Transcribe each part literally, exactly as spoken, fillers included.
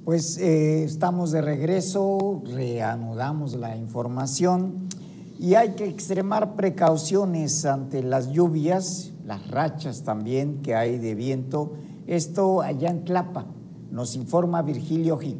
Pues eh, estamos de regreso, reanudamos la información y hay que extremar precauciones ante las lluvias, las rachas también que hay de viento. Esto allá en Tlapa, nos informa Virgilio Gil.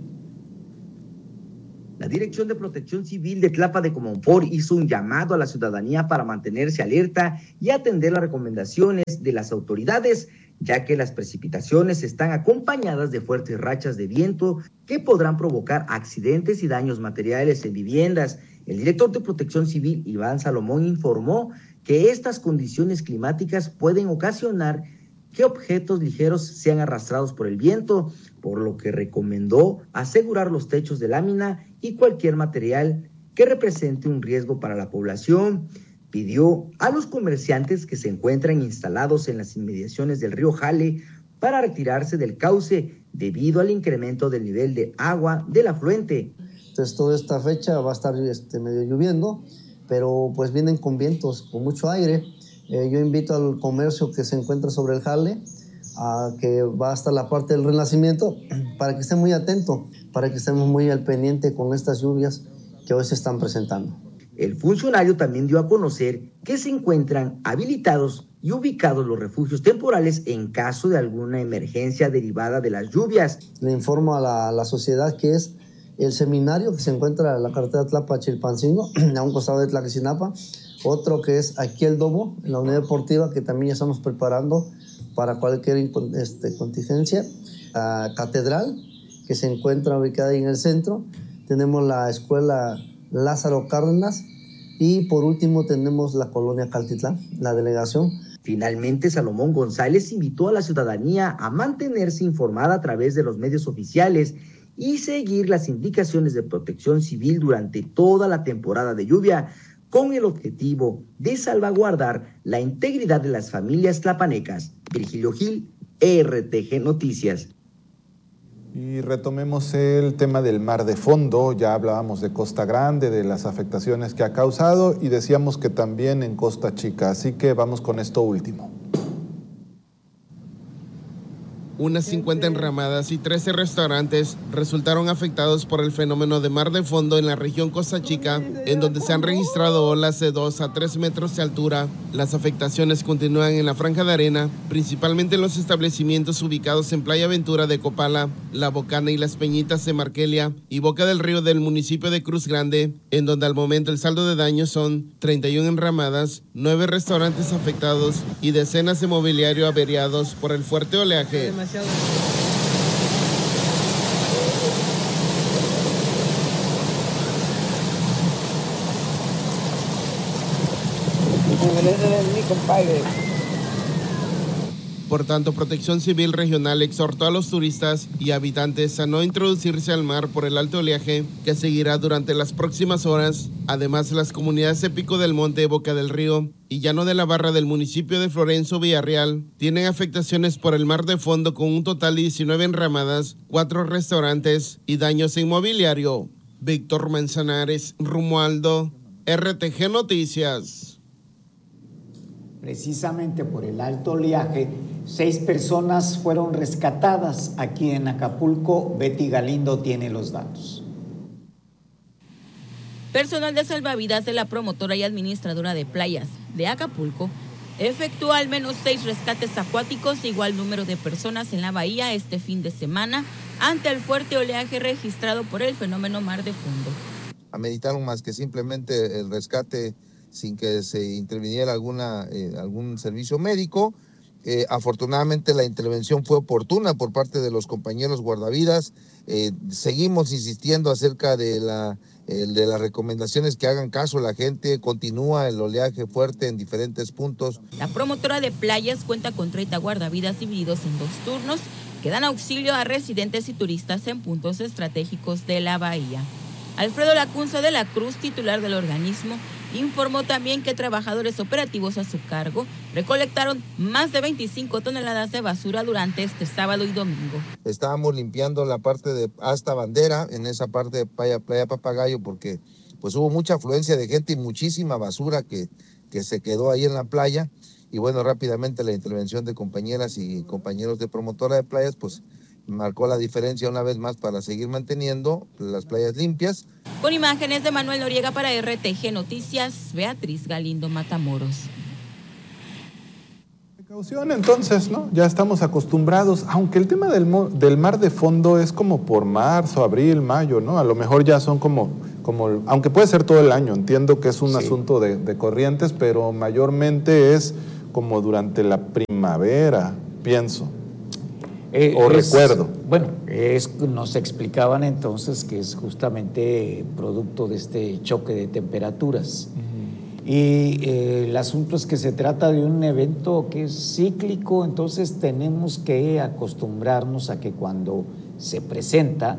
La Dirección de Protección Civil de Tlapa de Comonfort hizo un llamado a la ciudadanía para mantenerse alerta y atender las recomendaciones de las autoridades, ya que las precipitaciones están acompañadas de fuertes rachas de viento que podrán provocar accidentes y daños materiales en viviendas. El director de Protección Civil, Iván Salomón, informó que estas condiciones climáticas pueden ocasionar que objetos ligeros sean arrastrados por el viento, por lo que recomendó asegurar los techos de lámina y cualquier material que represente un riesgo para la población. Pidió a los comerciantes que se encuentran instalados en las inmediaciones del río Jale para retirarse del cauce debido al incremento del nivel de agua del afluente. Entonces toda esta fecha va a estar este, medio lloviendo, pero pues vienen con vientos, con mucho aire. Eh, yo invito al comercio que se encuentra sobre el Jale, a que va hasta la parte del Renacimiento, para que esté muy atento, para que estemos muy al pendiente con estas lluvias que hoy se están presentando. El funcionario también dio a conocer que se encuentran habilitados y ubicados los refugios temporales en caso de alguna emergencia derivada de las lluvias. Le informo a la, a la sociedad que es el seminario que se encuentra en la carretera Tlapa-Chilpancingo, a un costado de Tlaquecinapa, otro que es aquí el Domo, en la unidad deportiva, que también ya estamos preparando para cualquier este, contingencia. La catedral, que se encuentra ubicada ahí en el centro. Tenemos la escuela Lázaro Cárdenas y por último tenemos la colonia Caltitlán, la delegación. Finalmente, Salomón González invitó a la ciudadanía a mantenerse informada a través de los medios oficiales y seguir las indicaciones de Protección Civil durante toda la temporada de lluvia, con el objetivo de salvaguardar la integridad de las familias tlapanecas. Virgilio Gil, R T G Noticias. Y retomemos el tema del mar de fondo. Ya hablábamos de Costa Grande, de las afectaciones que ha causado y decíamos que también en Costa Chica, así que vamos con esto último. Unas cincuenta enramadas y trece restaurantes resultaron afectados por el fenómeno de mar de fondo en la región Costa Chica, en donde se han registrado olas de dos a tres metros de altura. Las afectaciones continúan en la franja de arena, principalmente en los establecimientos ubicados en Playa Ventura de Copala, La Bocana y Las Peñitas de Marquelia y Boca del Río del municipio de Cruz Grande, en donde al momento el saldo de daños son treinta y una enramadas, nueve restaurantes afectados y decenas de mobiliario averiados por el fuerte oleaje. Por tanto, Protección Civil Regional exhortó a los turistas y habitantes a no introducirse al mar por el alto oleaje que seguirá durante las próximas horas. Además, las comunidades de Pico del Monte, Boca del Río y Llano de la Barra del municipio de Florencio Villarreal tienen afectaciones por el mar de fondo con un total de diecinueve enramadas, cuatro restaurantes y daños en mobiliario. Víctor Manzanares, Romualdo, R T G Noticias. Precisamente por el alto oleaje, seis personas fueron rescatadas aquí en Acapulco. Betty Galindo tiene los datos. Personal de salvavidas de la promotora y administradora de playas de Acapulco efectuó al menos seis rescates acuáticos de igual número de personas en la bahía este fin de semana ante el fuerte oleaje registrado por el fenómeno mar de fondo. Ameritaron más que simplemente el rescate sin que se interviniera alguna, eh, algún servicio médico. Eh, afortunadamente la intervención fue oportuna por parte de los compañeros guardavidas. Eh, seguimos insistiendo acerca de, la, eh, de las recomendaciones que hagan caso a la gente. Continúa el oleaje fuerte en diferentes puntos. La promotora de playas cuenta con treinta guardavidas divididos en dos turnos que dan auxilio a residentes y turistas en puntos estratégicos de la bahía. Alfredo Lacunza de la Cruz, titular del organismo, informó también que trabajadores operativos a su cargo recolectaron más de veinticinco toneladas de basura durante este sábado y domingo. Estábamos limpiando la parte de hasta Bandera, en esa parte de Playa, Playa Papagayo, porque pues hubo mucha afluencia de gente y muchísima basura que, que se quedó ahí en la playa. Y bueno, rápidamente la intervención de compañeras y compañeros de promotora de playas, pues marcó la diferencia una vez más para seguir manteniendo las playas limpias. Con imágenes de Manuel Noriega para R T G Noticias, Beatriz Galindo Matamoros. Precaución entonces, ¿no? Ya estamos acostumbrados, aunque el tema del, del mar de fondo es como por marzo, abril, mayo, ¿no? A lo mejor ya son como, como aunque puede ser todo el año, entiendo que es un sí. asunto de, de corrientes, pero mayormente es como durante la primavera, pienso. Eh, o es, recuerdo. Bueno, es, nos explicaban entonces que es justamente producto de este choque de temperaturas. Uh-huh. Y eh, el asunto es que se trata de un evento que es cíclico, entonces tenemos que acostumbrarnos a que cuando se presenta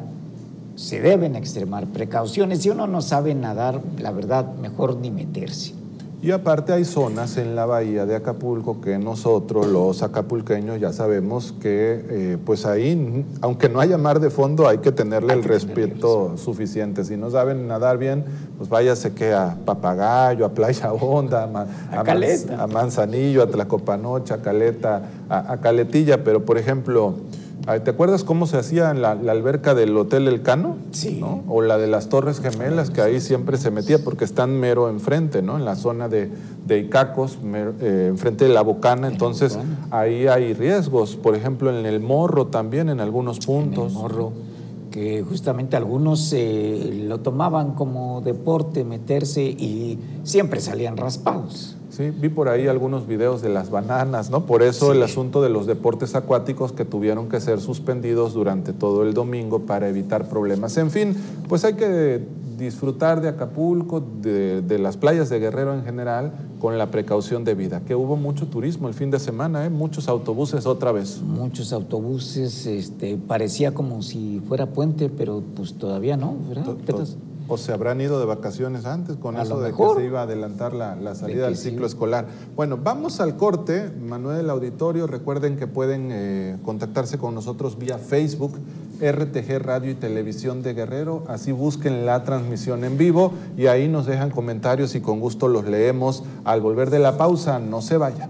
se deben extremar precauciones. Si uno no sabe nadar, la verdad, mejor ni meterse. Y aparte hay zonas en la bahía de Acapulco que nosotros, los acapulqueños, ya sabemos que eh, pues ahí, aunque no haya mar de fondo, hay que tenerle hay el que respeto tenerle suficiente. Si no saben nadar bien, pues váyase que a Papagayo, a Playa Honda, a, Ma, a, a, Caleta. a Manzanillo, a Tlacopanocha, a Caleta, a, a Caletilla, pero por ejemplo... ¿Te acuerdas cómo se hacía en la, la alberca del Hotel Elcano? Sí. ¿No? O la de las Torres Gemelas, que ahí siempre se metía porque están mero enfrente, ¿no? En la zona de, de Icacos, mero, eh, enfrente de la Bocana, entonces ahí hay riesgos. Por ejemplo, en el Morro también, en algunos puntos. En el Morro, que justamente algunos eh, lo tomaban como deporte, meterse, y siempre salían raspados. Sí, vi por ahí algunos videos de las bananas, ¿no? Por eso sí. El asunto de los deportes acuáticos que tuvieron que ser suspendidos durante todo el domingo para evitar problemas. En fin, pues hay que disfrutar de Acapulco, de, de las playas de Guerrero en general, con la precaución debida. Que hubo mucho turismo el fin de semana, ¿eh? Muchos autobuses otra vez. Muchos autobuses, este, parecía como si fuera puente, pero pues todavía no, ¿verdad? O se habrán ido de vacaciones antes con a eso de mejor. que se iba a adelantar la, la salida del ciclo sí. escolar. Bueno, vamos al corte. Manuel del Auditorio, recuerden que pueden eh, contactarse con nosotros vía Facebook, R T G Radio y Televisión de Guerrero. Así busquen la transmisión en vivo y ahí nos dejan comentarios y con gusto los leemos. Al volver de la pausa, no se vayan.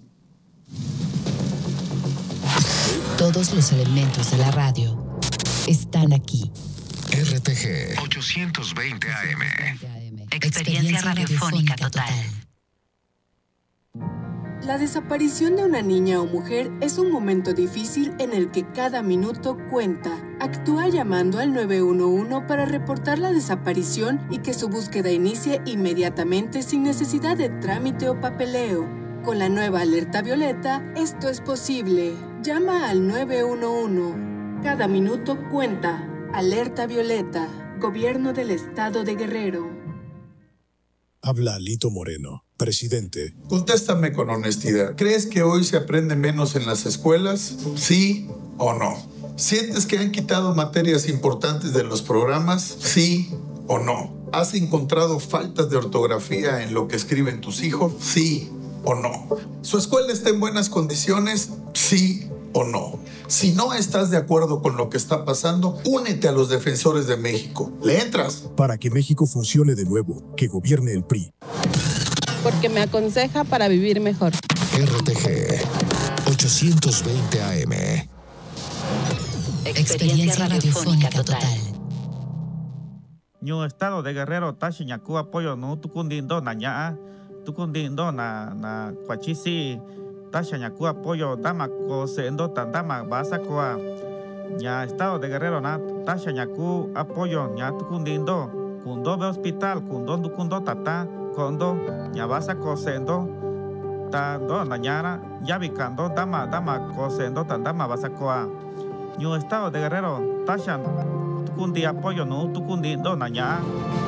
Todos los elementos de la radio están aquí. R T G ochocientos veinte A M. Experiencia radiofónica total. La desaparición de una niña o mujer es un momento difícil en el que cada minuto cuenta. Actúa llamando al nueve uno uno para reportar la desaparición y que su búsqueda inicie inmediatamente sin necesidad de trámite o papeleo. Con la nueva alerta violeta, esto es posible. Llama al nueve uno uno. Cada minuto cuenta. Alerta Violeta, Gobierno del Estado de Guerrero. Habla Alito Moreno, presidente. Contéstame con honestidad. ¿Crees que hoy se aprende menos en las escuelas? ¿Sí o no? ¿Sientes que han quitado materias importantes de los programas? ¿Sí o no? ¿Has encontrado faltas de ortografía en lo que escriben tus hijos? ¿Sí o no? ¿Su escuela está en buenas condiciones? ¿Sí o no? Si no estás de acuerdo con lo que está pasando, únete a los defensores de México. ¿Le entras? Para que México funcione de nuevo, que gobierne el P R I. Porque me aconseja para vivir mejor. R T G ochocientos veinte A M. Experiencia radiofónica total. Ñu estado de Guerrero tashi ñaku apoyo no tukundindo na ña tukundindo na na kwachisi tasha ñaku apoyo dama ko sendo tandama basa koa ña estado de Guerrero na tasha ñaku apoyo ña tukundindo kundo be hospital kundo dukundo tata kondo ña basa ko sendo tando na ñara ya bikando dama dama ko sendo tandama basa koa Ñu estado de Guerrero tasha tukundi apoyo no tukundindo na ña